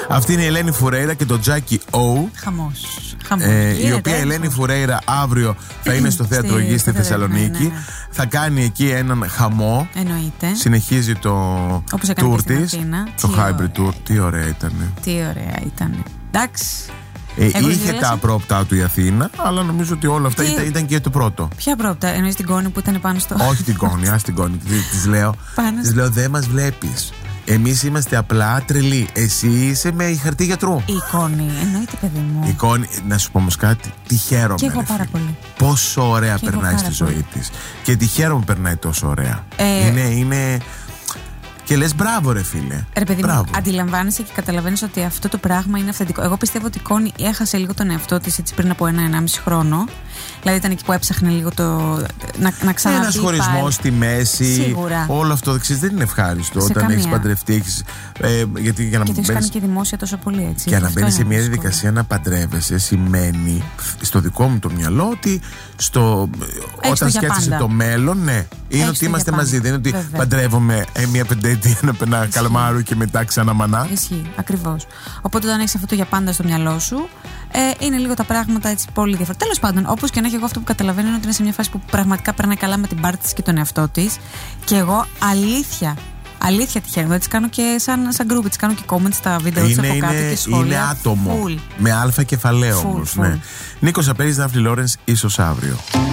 Αυτή είναι η Ελένη Φουρέιρα και το Τζάκι Ο. Χαμός. Η οποία η Ελένη Φουρέιρα αύριο θα είναι στο Θέατρο Γη στη Θεσσαλονίκη. Ναι. Θα κάνει εκεί έναν χαμό. Εννοείται. Συνεχίζει το tour της. Το hybrid tour. Τι ωραία ήταν. Τι ωραία ήταν. Εντάξει. Είχε τα πρόοπτά του η Αθήνα, αλλά νομίζω ότι όλα αυτά ήταν και το πρώτο. Ποια πρόοπτα, εννοείς την Κόνη που ήταν πάνω στο. Όχι την Κόνη, ας την Κόνη. Της λέω, δεν μας βλέπεις. Εμείς είμαστε απλά τρελοί. Εσύ είσαι με χαρτί γιατρού. Η Κόνη, εννοείται, παιδί μου. Η Κόνη, να σου πω όμως κάτι, τη χαίρομαι. Και εγώ πάρα πολύ. Πόσο ωραία περνάει στη ζωή της. Και τη χαίρομαι που περνάει τόσο ωραία. Είναι. Και λες μπράβο, ρε φίλε. Ρε παιδί μου, αντιλαμβάνεσαι και καταλαβαίνεις ότι αυτό το πράγμα είναι αυθεντικό. Εγώ πιστεύω ότι η Κόνη έχασε λίγο τον εαυτό της έτσι πριν από 1-1,5 χρόνο. Δηλαδή ήταν εκεί που έψαχνε λίγο να ξαναπεί. Ένας χωρισμός στη μέση. Σίγουρα. Όλο αυτό δεν είναι ευχάριστο όταν έχεις παντρευτεί. Γιατί για να και το έχεις κάνει και δημόσια τόσο πολύ έτσι. Και να μπαίνεις σε μια διαδικασία να παντρεύεσαι σημαίνει στο δικό μου το μυαλό ότι όταν σκέφτεσαι το μέλλον, ναι, είναι ότι είμαστε μαζί. Δεν είναι ότι παντρεύομαι μια πεντέτεια να περνά καλαμάρου και μετά ξανά μανά. Ισχύει, ακριβώς. Οπότε όταν έχεις αυτό το για πάντα στο μυαλό σου, είναι λίγο τα πράγματα έτσι πολύ διαφορετικά. Τέλος πάντων, όπως και να έχει, εγώ αυτό που καταλαβαίνω είναι ότι είναι σε μια φάση που πραγματικά περνάει καλά με την πάρτη της και τον εαυτό της. Και εγώ αλήθεια τη χαίρομαι. Έτσι κάνω και σαν group, έτσι κάνω και comments στα βίντεο της από κάτω και σχόλια. Είναι άτομο. Με αλφα κεφαλαίο όμως. Ναι. Νίκος Απέρης, Δάφνη Λόρενς, ίσως αύριο.